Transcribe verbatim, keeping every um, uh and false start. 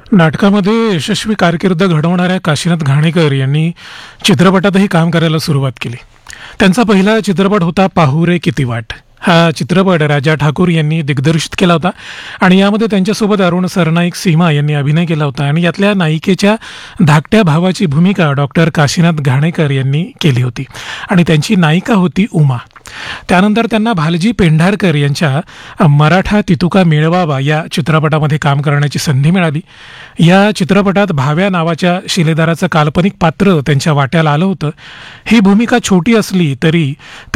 नाटकामध्ये यशस्वी कारकीर्द घडवणाऱ्या काशीनाथ घाणेकर यांनी चित्रपटातही काम करायला सुरुवात केली. त्यांचा पहिला चित्रपट होता पाहू रे किती वाट. हा चित्रपट राजा ठाकूर यांनी दिग्दर्शित केला होता आणि यामध्ये त्यांच्यासोबत अरुण सरनाईक सीमा यांनी अभिनय केला होता आणि यातल्या नायिकेच्या धाकट्या भावाची भूमिका डॉक्टर काशीनाथ घाणेकर यांनी केली होती आणि त्यांची नायिका होती उमा. त्यानंतर त्यांना भालजी पेंढारकर यांच्या मराठा तितुका मिळवावा या चित्रपटामध्ये काम करण्याची संधी मिळाली. या चित्रपटात भाव्या नावाच्या शिलेदाराचं काल्पनिक पात्र त्यांच्या वाट्याला आलं होतं. ही भूमिका छोटी असली तरी